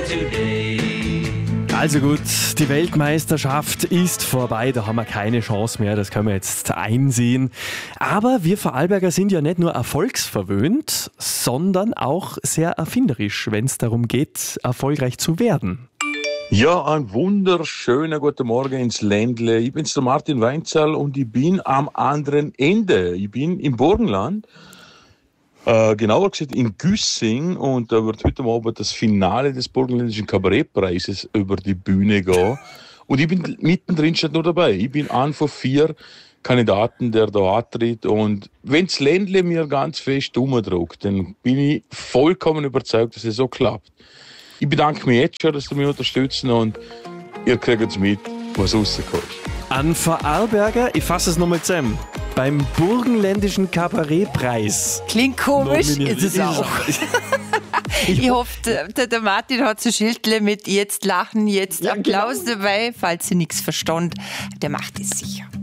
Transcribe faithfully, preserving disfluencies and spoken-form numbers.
today. Also gut, die Weltmeisterschaft ist vorbei, da haben wir keine Chance mehr, das können wir jetzt einsehen. Aber wir Vorarlberger sind ja nicht nur erfolgsverwöhnt, sondern auch sehr erfinderisch, wenn es darum geht, erfolgreich zu werden. Ja, ein wunderschöner guten Morgen ins Ländle. Ich bin's der Martin Weinzierl und ich bin am anderen Ende. Ich bin im Burgenland, äh, genauer gesagt in Güssing, und da wird heute Abend das Finale des Burgenländischen Kabarettpreises über die Bühne gehen. Und ich bin mittendrin schon nur dabei. Ich bin einer von vier Kandidaten, der da antritt, und wenn das Ländle mir ganz fest umdrückt, dann bin ich vollkommen überzeugt, dass es so klappt. Ich bedanke mich jetzt schon, dass Sie mich unterstützen, und ihr kriegt es mit, was rauskommt. An Vorarlberger, ich fasse es nochmal zusammen, beim Burgenländischen Kabarettpreis. Klingt komisch, ist es auch. Ich Ich hoffe, der, der Martin hat so Schildle mit jetzt lachen, jetzt Ja, Applaus genau. dabei, falls sie nichts verstand. Der macht es sicher.